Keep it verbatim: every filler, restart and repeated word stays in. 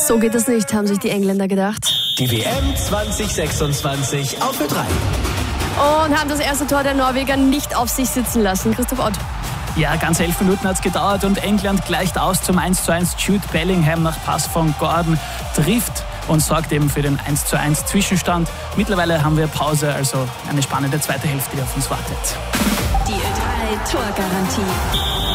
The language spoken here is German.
So geht das nicht, haben sich die Engländer gedacht. Die W M zwanzig sechsundzwanzig auf Ö drei. Und haben das erste Tor der Norweger nicht auf sich sitzen lassen. Christoph Ott. Ja, ganz elf Minuten hat es gedauert und England gleicht aus zum eins zu eins. Jude Bellingham nach Pass von Gordon trifft und sorgt eben für den eins zu eins Zwischenstand. Mittlerweile haben wir Pause, also eine spannende zweite Hälfte, die auf uns wartet. Die Ö drei Torgarantie.